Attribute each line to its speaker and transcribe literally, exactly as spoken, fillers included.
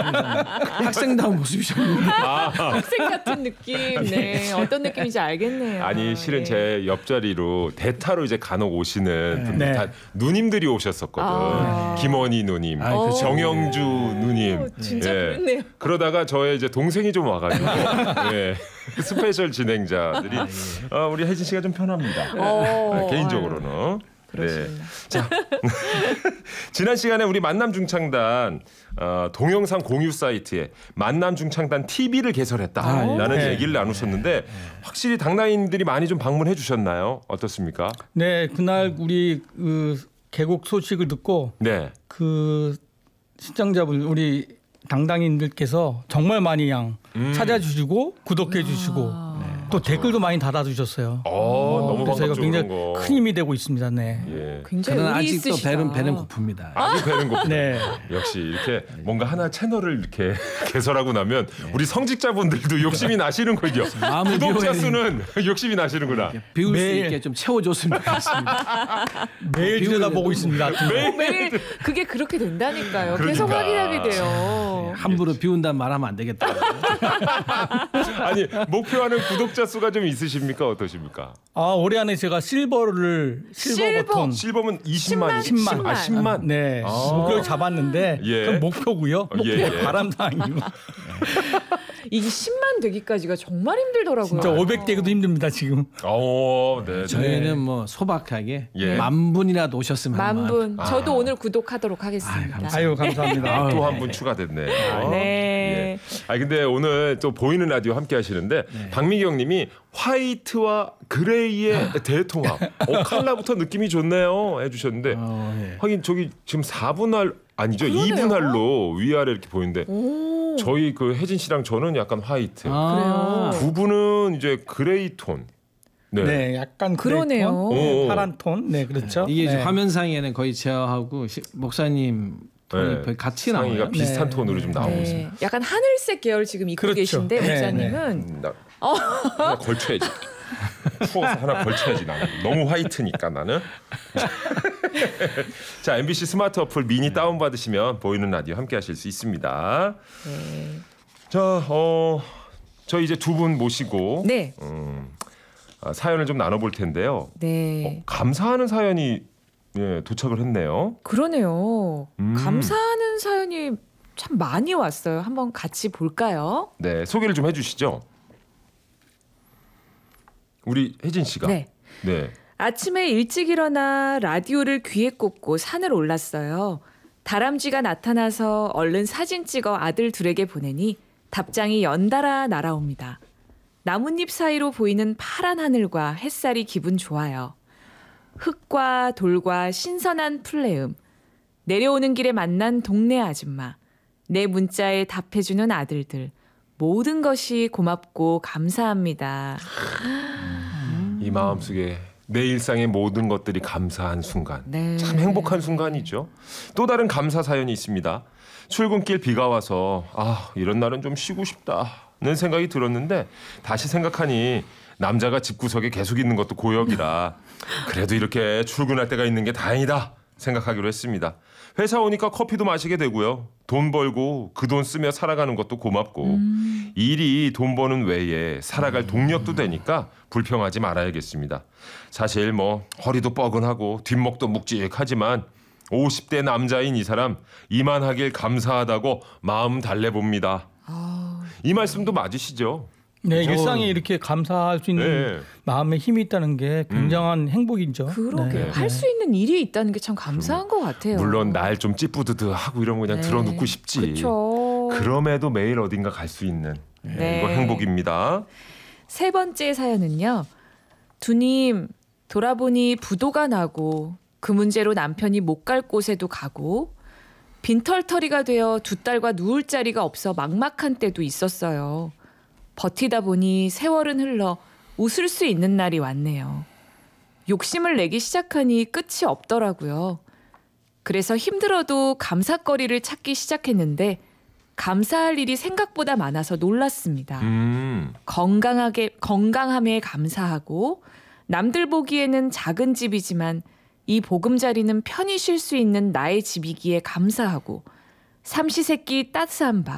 Speaker 1: 학생다운 모습이셨는데.
Speaker 2: 아.
Speaker 3: 학생 같은 느낌. 네. 어떤 느낌인지 알겠네요.
Speaker 2: 아니 실은
Speaker 3: 네.
Speaker 2: 제 옆자리로 대타로 이제 간혹 오시는 분들
Speaker 4: 네.
Speaker 2: 다 누님들이 오셨었거든.
Speaker 3: 아.
Speaker 2: 김원희 누님,
Speaker 4: 아, 그렇죠.
Speaker 2: 정영주 누님.
Speaker 3: 오, 진짜
Speaker 2: 예.
Speaker 3: 그렇네요.
Speaker 2: 그러다가 저의 이제 동생이 좀 와가지고 예. 스페셜 진행자들이 어, 우리 혜진 씨가 좀 편합니다.
Speaker 3: 어,
Speaker 2: 네, 개인적으로는.
Speaker 3: 그렇습니다.
Speaker 2: 자, 지난 시간에 우리 만남 중창단 어, 동영상 공유 사이트에 만남 중창단 티비를 개설했다라는
Speaker 4: 아, 네.
Speaker 2: 얘기를 나눴었는데 확실히 당나인들이 많이 좀 방문해 주셨나요? 어떻습니까?
Speaker 4: 네, 그날 우리 그 개국 소식을 듣고
Speaker 2: 네.
Speaker 4: 그 시청자분 우리 당당인들께서 정말 많이 양
Speaker 2: 음.
Speaker 4: 찾아주시고 구독해 주시고 또 댓글도 많이 달아주셨어요.
Speaker 2: 어, 너무
Speaker 4: 그래서 저희가
Speaker 2: 반갑죠.
Speaker 4: 굉장히
Speaker 2: 그런 거.
Speaker 4: 큰 힘이 되고 있습니다. 네.
Speaker 2: 예.
Speaker 3: 굉장히
Speaker 1: 저는
Speaker 3: 의리
Speaker 1: 아직도
Speaker 3: 있으시다.
Speaker 1: 배는 배는 고픕니다.
Speaker 2: 아주 배는 고프.
Speaker 4: 네.
Speaker 2: 역시 이렇게 뭔가 하나 채널을 이렇게 개설하고 나면 우리 성직자분들도 욕심이 나시는군요.
Speaker 1: 마음을
Speaker 2: 구독자
Speaker 1: 비워야
Speaker 2: 수는 욕심이 나시는구나.
Speaker 1: 비울 수
Speaker 4: 매일.
Speaker 1: 있게 좀 채워줬으면 좋겠습니다.
Speaker 4: 매일 들여다보고 있습니다.
Speaker 3: 매일 그게 그렇게 된다니까요. 계속
Speaker 2: 그러니까.
Speaker 3: 확인하게 돼요.
Speaker 1: 함부로 비운다는 말하면 안 되겠다.
Speaker 2: 아니 목표하는 구독자 수가 좀 있으십니까? 어떠십니까?
Speaker 4: 아, 올해 안에 제가 실버를 실버,
Speaker 3: 실버.
Speaker 4: 버튼
Speaker 2: 실버면 이십만,
Speaker 4: 십만.
Speaker 2: 아 십만.
Speaker 4: 네,
Speaker 2: 아.
Speaker 4: 목표를 잡았는데
Speaker 2: 예.
Speaker 4: 그건 목표고요.
Speaker 2: 예, 예.
Speaker 4: 바람사항이고
Speaker 3: 이게 십만 되기까지가 정말 힘들더라고요.
Speaker 4: 진짜 오백 되기도 힘듭니다 지금.
Speaker 2: 어, 네. 네.
Speaker 1: 저희는 뭐 소박하게
Speaker 2: 예.
Speaker 1: 만 분이라도 오셨으면 하는
Speaker 3: 만
Speaker 1: 마음.
Speaker 3: 분. 저도 오늘 구독하도록 하겠습니다.
Speaker 4: 아유 감사합니다.
Speaker 2: 또 한 분 추가됐네요.
Speaker 3: 네.
Speaker 2: 예. 아 근데 오늘 또 보이는 라디오 함께 하시는데 박미경님이 화이트와 그레이의 대통합. 어, 칼라부터 느낌이 좋네요. 해주셨는데
Speaker 1: 어, 예.
Speaker 2: 하긴 저기 지금 사 분할 아니죠
Speaker 3: 그러네요.
Speaker 2: 이 분할로 위아래 이렇게 보이는데
Speaker 3: 오.
Speaker 2: 저희 그 혜진 씨랑 저는 약간 화이트.
Speaker 1: 아,
Speaker 2: 두 분은 이제 그레이 톤. 네.
Speaker 4: 네, 약간
Speaker 3: 그러네요.
Speaker 4: 그레이 톤,
Speaker 2: 오.
Speaker 4: 파란 톤, 네 그렇죠.
Speaker 1: 이게 이제
Speaker 4: 네.
Speaker 1: 화면상에는 거의 저하고 시- 목사님 톤이
Speaker 2: 네.
Speaker 1: 거의 같이
Speaker 2: 상의가
Speaker 1: 나와요.
Speaker 2: 비슷한
Speaker 4: 네.
Speaker 2: 톤으로 좀 나오고
Speaker 3: 네.
Speaker 2: 있습니다.
Speaker 3: 약간 하늘색 계열 지금 입고
Speaker 4: 그렇죠.
Speaker 3: 계신데
Speaker 4: 네,
Speaker 3: 목사님은
Speaker 2: 음, 나 하나 걸쳐야지. 추워서 하나 걸쳐야지 나는. 너무 화이트니까 나는. 자 엠비씨 스마트 어플 미니 다운 받으시면 보이는 라디오 함께 하실 수 있습니다.
Speaker 3: 네.
Speaker 2: 자, 어, 저 이제 두 분 모시고
Speaker 3: 네.
Speaker 2: 음, 아, 사연을 좀 나눠볼 텐데요.
Speaker 3: 네.
Speaker 2: 어, 감사하는 사연이 예, 도착을 했네요.
Speaker 3: 그러네요.
Speaker 2: 음.
Speaker 3: 감사하는 사연이 참 많이 왔어요. 한번 같이 볼까요?
Speaker 2: 네, 소개를 좀 해주시죠. 우리 혜진 씨가.
Speaker 3: 네.
Speaker 2: 네.
Speaker 3: 아침에 일찍 일어나 라디오를 귀에 꽂고 산을 올랐어요. 다람쥐가 나타나서 얼른 사진 찍어 아들 둘에게 보내니 답장이 연달아 날아옵니다. 나뭇잎 사이로 보이는 파란 하늘과 햇살이 기분 좋아요. 흙과 돌과 신선한 풀내음, 내려오는 길에 만난 동네 아줌마, 내 문자에 답해주는 아들들, 모든 것이 고맙고 감사합니다.
Speaker 2: 이 마음속에 내 일상의 모든 것들이 감사한 순간.
Speaker 3: 네.
Speaker 2: 참 행복한 순간이죠. 또 다른 감사 사연이 있습니다. 출근길 비가 와서 아 이런 날은 좀 쉬고 싶다는 생각이 들었는데 다시 생각하니 남자가 집구석에 계속 있는 것도 고역이라 그래도 이렇게 출근할 때가 있는 게 다행이다 생각하기로 했습니다. 회사 오니까 커피도 마시게 되고요. 돈 벌고 그 돈 쓰며 살아가는 것도 고맙고
Speaker 3: 음.
Speaker 2: 일이 돈 버는 외에 살아갈 동력도 되니까 불평하지 말아야겠습니다. 사실 뭐 허리도 뻐근하고 뒷목도 묵직하지만 오십 대 남자인 이 사람 이만하길 감사하다고 마음 달래봅니다.
Speaker 3: 아,
Speaker 2: 이 말씀도 맞으시죠?
Speaker 4: 네,
Speaker 2: 저-
Speaker 4: 일상에 이렇게 감사할 수 있는
Speaker 2: 네.
Speaker 4: 마음에 힘이 있다는 게 굉장한 행복이죠.
Speaker 3: 그러게요.
Speaker 4: 네.
Speaker 3: 할 수 있는 일이 있다는 게 참 감사한 것 같아요.
Speaker 2: 물론 날 좀 찌뿌드드하고 이러면 그냥
Speaker 3: 네.
Speaker 2: 들어눕고 싶지.
Speaker 3: 그렇죠.
Speaker 2: 그럼에도 매일 어딘가 갈 수 있는
Speaker 3: 네.
Speaker 2: 이거 행복입니다.
Speaker 3: 세 번째 사연은요. 두님, 돌아보니 부도가 나고 그 문제로 남편이 못 갈 곳에도 가고 빈털터리가 되어 두 딸과 누울 자리가 없어 막막한 때도 있었어요. 버티다 보니 세월은 흘러 웃을 수 있는 날이 왔네요. 욕심을 내기 시작하니 끝이 없더라고요. 그래서 힘들어도 감사거리를 찾기 시작했는데 감사할 일이 생각보다 많아서 놀랐습니다.
Speaker 2: 음.
Speaker 3: 건강하게 건강함에 감사하고 남들 보기에는 작은 집이지만 이 보금자리는 편히 쉴 수 있는 나의 집이기에 감사하고 삼시세끼 따스한 밥